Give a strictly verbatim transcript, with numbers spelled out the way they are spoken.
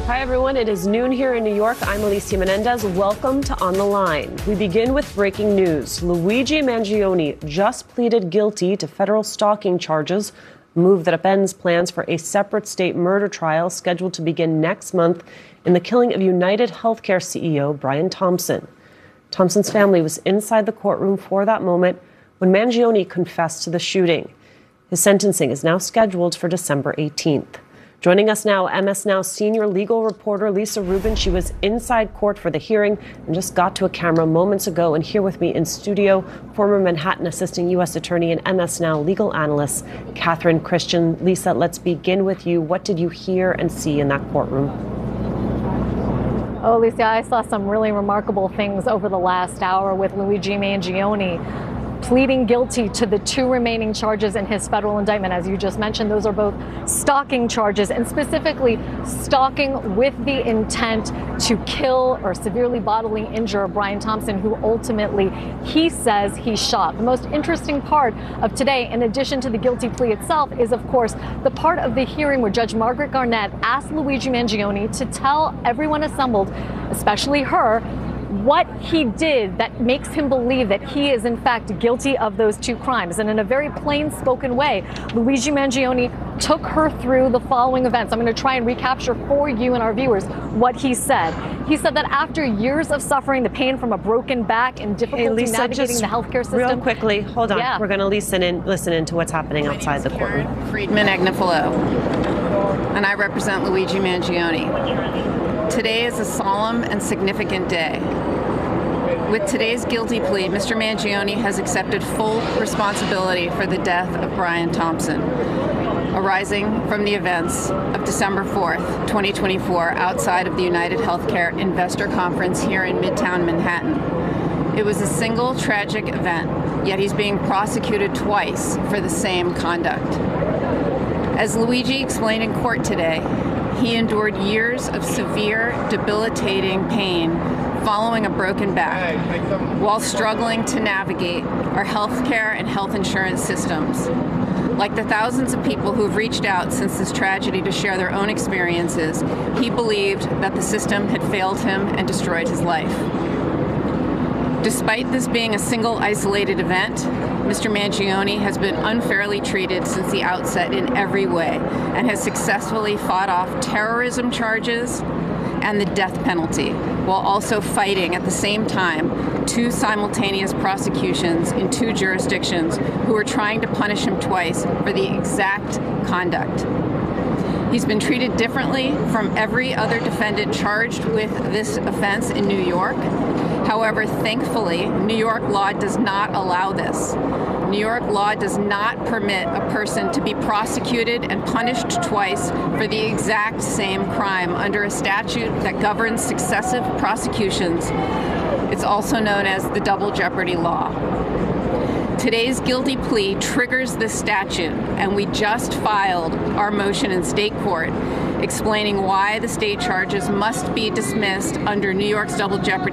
Hi, everyone. It is noon here in New York. I'm Alicia Menendez. Welcome to On the Line. We begin with breaking news. Luigi Mangione just pleaded guilty to federal stalking charges, a move that upends plans for a separate state murder trial scheduled to begin next month in the killing of United Healthcare C E O Brian Thompson. Thompson's family was inside the courtroom for that moment when Mangione confessed to the shooting. His sentencing is now scheduled for December eighteenth. Joining us now, M S Now senior legal reporter Lisa Rubin. She was inside court for the hearing and just got to a camera moments ago. And here with me in studio, former Manhattan Assistant U S Attorney and M S Now legal analyst Catherine Christian. Lisa, let's begin with you. What did you hear and see in that courtroom? Oh, Alicia, I saw some really remarkable things over the last hour with Luigi Mangione pleading guilty to the two remaining charges in his federal indictment. As you just mentioned, those are both stalking charges, and specifically stalking with the intent to kill or severely bodily injure Brian Thompson, who ultimately he says he shot. The most interesting part of today, in addition to the guilty plea itself, is, of course, the part of the hearing where Judge Margaret Garnett asked Luigi Mangione to tell everyone assembled, especially her, what he did that makes him believe that he is in fact guilty of those two crimes. And in a very plain spoken way, Luigi Mangione took her through the following events. I'm going to try and recapture for you and our viewers what he said. He said that after years of suffering the pain from a broken back and difficulty hey, Lisa, navigating the healthcare system. Real quickly, hold on. Yeah. We're going to listen in, listen into what's happening My outside the courtroom. Karen Friedman Agnifilo, and I represent Luigi Mangione. Today is a solemn and significant day. With today's guilty plea, Mister Mangione has accepted full responsibility for the death of Brian Thompson, arising from the events of December fourth, twenty twenty-four, outside of the United Healthcare Investor Conference here in Midtown Manhattan. It was a single tragic event, yet he's being prosecuted twice for the same conduct. As Luigi explained in court today, he endured years of severe, debilitating pain following a broken back while struggling to navigate our healthcare and health insurance systems. Like the thousands of people who've reached out since this tragedy to share their own experiences, he believed that the system had failed him and destroyed his life. Despite this being a single isolated event, Mister Mangione has been unfairly treated since the outset in every way and has successfully fought off terrorism charges and the death penalty, while also fighting at the same time two simultaneous prosecutions in two jurisdictions who are trying to punish him twice for the exact conduct. He's been treated differently from every other defendant charged with this offense in New York. However, thankfully, New York law does not allow this. New York law does not permit a person to be prosecuted and punished twice for the exact same crime under a statute that governs successive prosecutions. It's also known as the double jeopardy law. Today's guilty plea triggers this statute, and we just filed our motion in state court explaining why the state charges must be dismissed under New York's double jeopardy